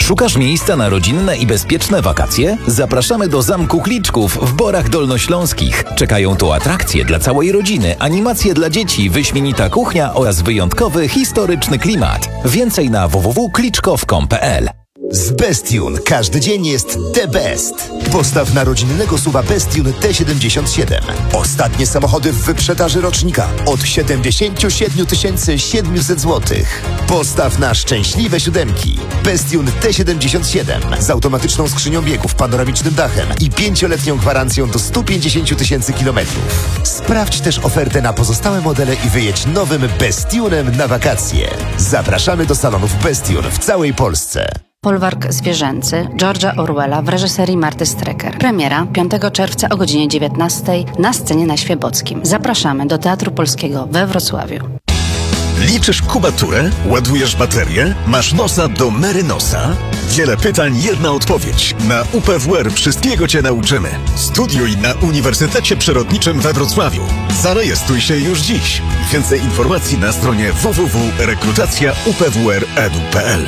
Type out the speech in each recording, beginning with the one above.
Szukasz miejsca na rodzinne i bezpieczne wakacje? Zapraszamy do Zamku Kliczków w Borach Dolnośląskich. Czekają tu atrakcje dla całej rodziny, animacje dla dzieci, wyśmienita kuchnia oraz wyjątkowy, historyczny klimat. Więcej na www.kliczkow.com.pl. Z Bestune każdy dzień jest the best. Postaw na rodzinnego SUV-a Bestune T77. Ostatnie samochody w wyprzedaży rocznika od 77 700 zł. Postaw na szczęśliwe siódemki. Bestune T77 z automatyczną skrzynią biegów, panoramicznym dachem i 5-letnią gwarancją do 150 000 kilometrów. Sprawdź też ofertę na pozostałe modele i wyjedź nowym Bestunem na wakacje. Zapraszamy do salonów Bestune w całej Polsce. Folwark zwierzęcy George'a Orwella w reżyserii Marty Strecker. Premiera 5 czerwca o godzinie 19 na scenie na Świebockim. Zapraszamy do Teatru Polskiego we Wrocławiu. Liczysz kubaturę? Ładujesz baterię? Masz nosa do Merynosa? Wiele pytań, jedna odpowiedź. Na UPWR wszystkiego Cię nauczymy. Studiuj na Uniwersytecie Przyrodniczym we Wrocławiu. Zarejestruj się już dziś. Więcej informacji na stronie www.rekrutacja.upwr.edu.pl.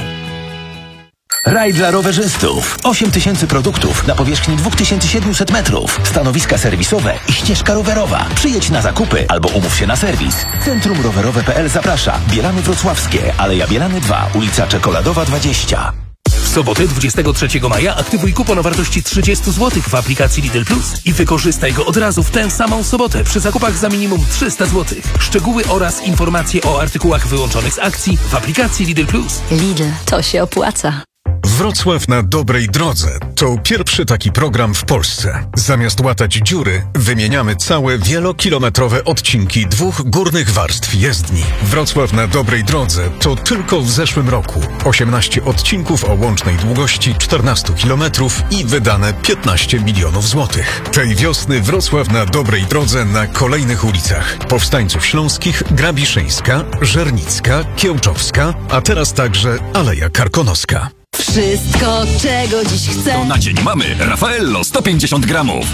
Raj dla rowerzystów. 8000 produktów na powierzchni 2700 metrów. Stanowiska serwisowe i ścieżka rowerowa. Przyjedź na zakupy albo umów się na serwis. Centrum Rowerowe.pl zaprasza. Bielany Wrocławskie, Aleja Bielany 2, ulica Czekoladowa 20. W sobotę 23 maja aktywuj kupon o wartości 30 zł w aplikacji Lidl Plus i wykorzystaj go od razu w tę samą sobotę przy zakupach za minimum 300 zł. Szczegóły oraz informacje o artykułach wyłączonych z akcji w aplikacji Lidl Plus. Lidl, to się opłaca. Wrocław na dobrej drodze to pierwszy taki program w Polsce. Zamiast łatać dziury, wymieniamy całe wielokilometrowe odcinki 2 górnych warstw jezdni. Wrocław na dobrej drodze to tylko w zeszłym roku 18 odcinków o łącznej długości 14 kilometrów i wydane 15 milionów złotych. Tej wiosny Wrocław na dobrej drodze na kolejnych ulicach Powstańców Śląskich, Grabiszyńska, Żernicka, Kiełczowska, a teraz także Aleja Karkonoska. Wszystko, czego dziś chcę. To na dzień mamy Raffaello 150 gramów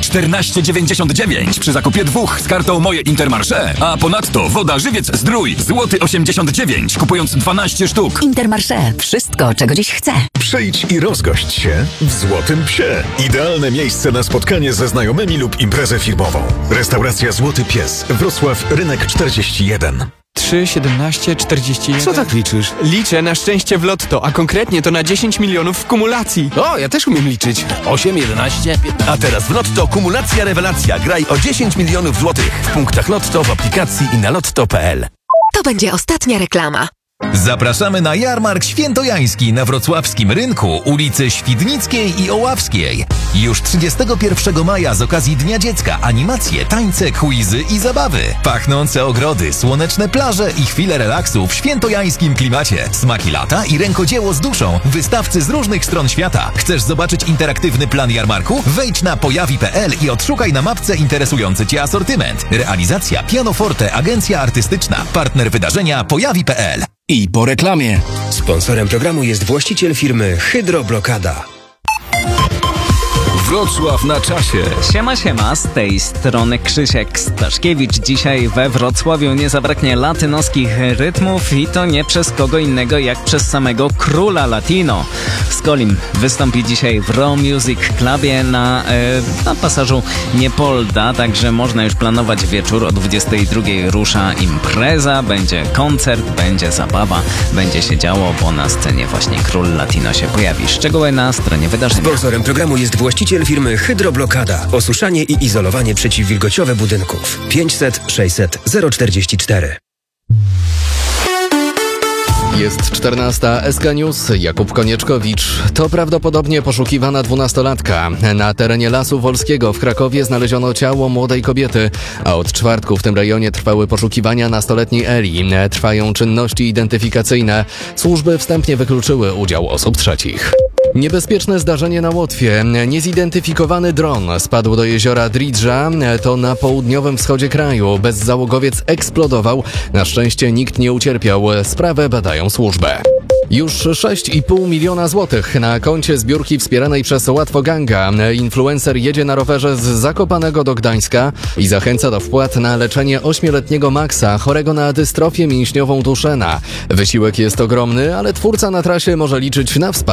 14,99 przy zakupie 2 z kartą Moje Intermarché. A ponadto woda Żywiec Zdrój złoty 89 kupując 12 sztuk. Intermarché. Wszystko, czego dziś chcę. Przyjdź i rozgość się w Złotym Psie. Idealne miejsce na spotkanie ze znajomymi lub imprezę firmową. Restauracja Złoty Pies. Wrocław, Rynek 41. 3, 17, 41. Co tak liczysz? Liczę na szczęście w lotto, a konkretnie to na 10 milionów w kumulacji. O, ja też umiem liczyć. 8, 11, 15. A teraz w Lotto kumulacja rewelacja. Graj o 10 milionów złotych. W punktach Lotto, w aplikacji i na lotto.pl. To będzie ostatnia reklama. Zapraszamy na jarmark świętojański na wrocławskim rynku, ulicy Świdnickiej i Oławskiej. Już 31 maja z okazji Dnia Dziecka animacje, tańce, quizy i zabawy. Pachnące ogrody, słoneczne plaże i chwile relaksu w świętojańskim klimacie. Smaki lata i rękodzieło z duszą. Wystawcy z różnych stron świata. Chcesz zobaczyć interaktywny plan jarmarku? Wejdź na pojawi.pl i odszukaj na mapce interesujący Cię asortyment. Realizacja Pianoforte, agencja artystyczna. Partner wydarzenia pojawi.pl. I po reklamie. Sponsorem programu jest właściciel firmy Hydroblokada. Wrocław na czasie. Siema, z tej strony Krzysiek Staszkiewicz. Dzisiaj we Wrocławiu nie zabraknie latynoskich rytmów i to nie przez kogo innego jak przez samego króla latino. Skolim wystąpi dzisiaj w Raw Music Clubie na pasażu Niepolda, także można już planować wieczór. O 22 rusza impreza, będzie koncert, będzie zabawa, będzie się działo, bo na scenie właśnie król latino się pojawi. Szczegóły na stronie wydarzenia. Sponsorem programu jest właściciel firmy Hydroblokada. Osuszanie i izolowanie przeciwwilgociowe budynków. 500 600 044. Jest 14. SK News. Jakub Konieczkowicz. To prawdopodobnie poszukiwana 12-latka. Na terenie Lasu Wolskiego w Krakowie znaleziono ciało młodej kobiety, a od czwartku w tym rejonie trwały poszukiwania nastoletniej Eli. Trwają czynności identyfikacyjne. Służby wstępnie wykluczyły udział osób trzecich. Niebezpieczne zdarzenie na Łotwie. Niezidentyfikowany dron spadł do jeziora Dridża, to na południowym wschodzie kraju. Bezzałogowiec eksplodował. Na szczęście nikt nie ucierpiał. Sprawę badają służby. Już 6,5 miliona złotych na koncie zbiórki wspieranej przez Łatwoganga. Influencer jedzie na rowerze z Zakopanego do Gdańska i zachęca do wpłat na leczenie 8-letniego Maxa, chorego na dystrofię mięśniową Duchenne. Wysiłek jest ogromny, ale twórca na trasie może liczyć na wsparcie